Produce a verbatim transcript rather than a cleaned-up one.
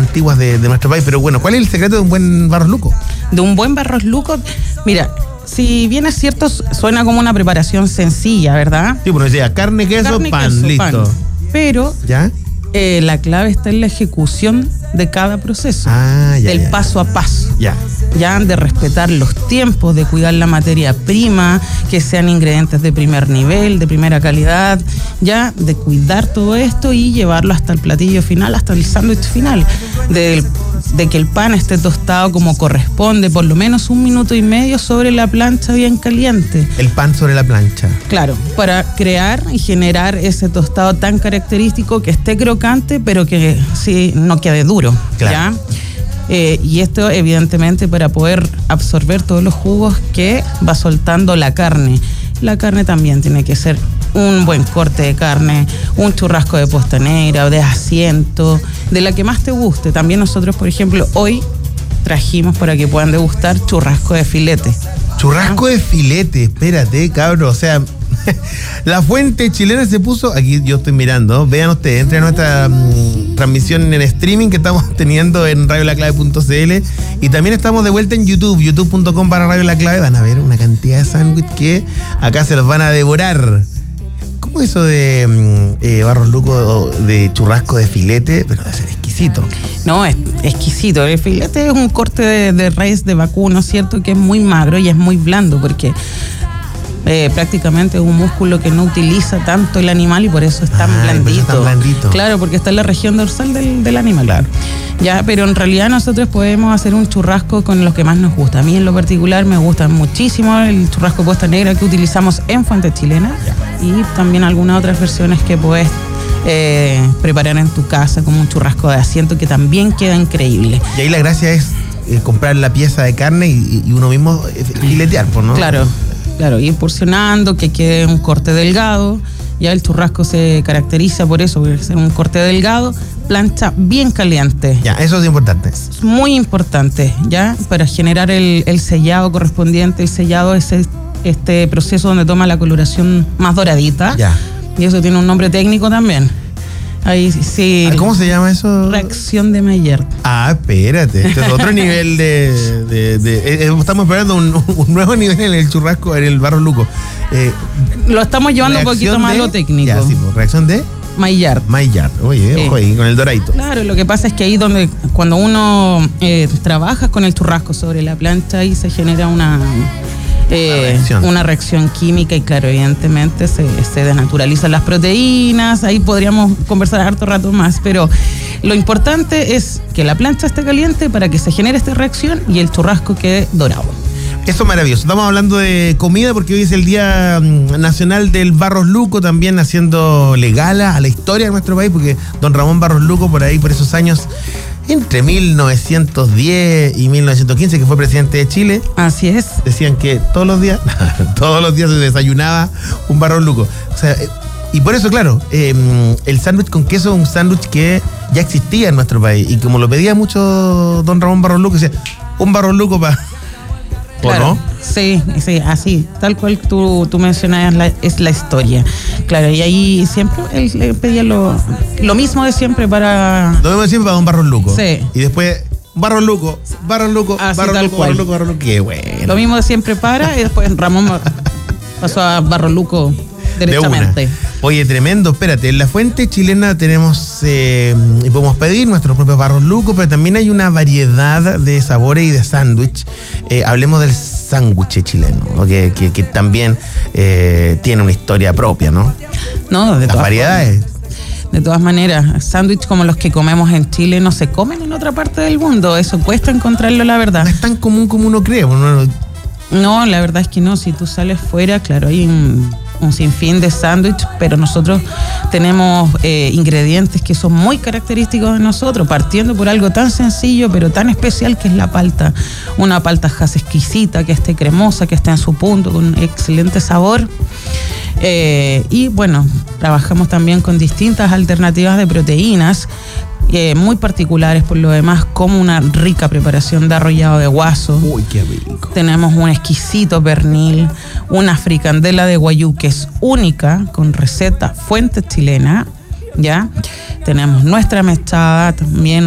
antiguas de, de nuestro país. Pero bueno, ¿cuál es el secreto de un buen barros luco? De un buen barros luco, mira, si bien es cierto, suena como una preparación sencilla, ¿verdad? Sí, bueno, decía carne, queso, Carne, pan, queso, listo. pan. Pero ¿Ya? eh, la clave está en la ejecución de cada proceso, Ah, ya, del ya, paso a paso. Ya. Ya, de respetar los tiempos, de cuidar la materia prima, que sean ingredientes de primer nivel, de primera calidad, ya, de cuidar todo esto y llevarlo hasta el platillo final, hasta el sándwich final, de, de que el pan esté tostado como corresponde, por lo menos un minuto y medio sobre la plancha bien caliente. El pan sobre la plancha. Claro, para crear y generar ese tostado tan característico que esté crocante, pero que sí no quede duro, Claro. ¿ya? Eh, y esto evidentemente para poder absorber todos los jugos que va soltando la carne. La carne también tiene que ser un buen corte de carne, un churrasco de posta negra o de asiento, de la que más te guste. También nosotros, por ejemplo, hoy trajimos para que puedan degustar churrasco de filete. Churrasco ¿Ah? de filete, espérate, cabrón. O sea, la fuente chilena se puso, aquí yo estoy mirando, vean ustedes, entren a nuestra um, transmisión en streaming que estamos teniendo en radio la clave punto c l y también estamos de vuelta en YouTube, youtube punto com barra radio la clave. Van a ver una cantidad de sándwiches que acá se los van a devorar. ¿Cómo eso de um, eh, barros luco, de churrasco de filete? Pero debe ser exquisito. No, es exquisito. El filete es un corte de, de res de vacuno, ¿cierto? Que es muy magro y es muy blando porque eh, prácticamente es un músculo que no utiliza tanto el animal y por eso es tan Ah, blandito. es tan blandito. Claro, porque está en la región dorsal del, del animal. Claro. Ya, pero en realidad nosotros podemos hacer un churrasco con los que más nos gusta. A mí en lo particular me gusta muchísimo el churrasco posta negra que utilizamos en Fuente Chilena y también algunas otras versiones que puedes eh, preparar en tu casa como un churrasco de asiento que también queda increíble. Y ahí la gracia es eh, comprar la pieza de carne y, y uno mismo eh, filetear, pues, ¿no? Claro, claro, ir porcionando, que quede un corte delgado. Ya el churrasco se caracteriza por eso, por ser un corte delgado, plancha bien caliente. Ya, eso es importante. Es muy importante, ¿ya? Para generar el, el sellado correspondiente. El sellado es el, este proceso donde toma la coloración más doradita. Ya. Y eso tiene un nombre técnico también. Ahí sí. ¿Cómo se llama eso? Reacción de Maillard. Ah, espérate. Este es otro nivel de. de, de eh, estamos esperando un, un nuevo nivel en el churrasco, en el barros luco. Eh, Lo estamos llevando un poquito más a lo técnico. Ya, sí, pues, reacción de Maillard. Maillard. Oye, Sí. ojo ahí, con el doradito. Claro, lo que pasa es que ahí donde cuando uno eh, trabaja con el churrasco sobre la plancha, ahí se genera una eh, Una reacción. una reacción química y claro, evidentemente se, se desnaturalizan las proteínas. Ahí podríamos conversar harto rato más, pero lo importante es que la plancha esté caliente para que se genere esta reacción y el churrasco quede dorado. Eso es maravilloso. Estamos hablando de comida porque hoy es el Día mm, Nacional del Barros Luco, también haciendo legala a la historia de nuestro país, porque don Ramón Barros Luco, por ahí, por esos años, entre mil novecientos diez y mil novecientos quince, que fue presidente de Chile, Así es. decían que todos los días, todos los días se desayunaba un Barros Luco. O sea, eh, y por eso, claro, eh, el sándwich con queso es un sándwich que ya existía en nuestro país. Y como lo pedía mucho don Ramón Barros Luco, decía, un Barros Luco para... Claro, ¿O no? sí, sí, así, tal cual tú, tú mencionas la, es la historia. Claro, y ahí siempre él le pedía lo, lo mismo de siempre para... Lo mismo siempre para don Barros Luco. Sí. Y después, Barros Luco, Barros Luco, Así, Barros tal Luco, cual. Barros Luco, Barros Luco. Qué bueno. Lo mismo de siempre para, y después Ramón pasó a Barros Luco derechamente. De una. Oye, tremendo, espérate, en la fuente chilena tenemos eh, y podemos pedir nuestros propios Barros Luco, pero también hay una variedad de sabores y de sándwich. Eh, hablemos del sándwich chileno, ¿no? que, que, que también eh, tiene una historia propia, ¿no? No, de Las todas variedades. formas. De todas maneras, sándwiches como los que comemos en Chile no se comen en otra parte del mundo. Eso cuesta encontrarlo, la verdad. No es tan común como uno cree. ¿No? No, la verdad es que no. Si tú sales fuera, claro, hay un, un sinfín de sándwiches, pero nosotros tenemos eh, ingredientes que son muy característicos de nosotros, partiendo por algo tan sencillo, pero tan especial que es la palta. Una palta jaz exquisita, que esté cremosa, que esté en su punto, con excelente sabor. Eh, y bueno, trabajamos también con distintas alternativas de proteínas, Eh, muy particulares por lo demás, como una rica preparación de arrollado de guaso. Uy, qué rico. Tenemos un exquisito pernil, una fricandela de guayú que es única, con receta fuente chilena, ¿ya? Tenemos nuestra mechada también.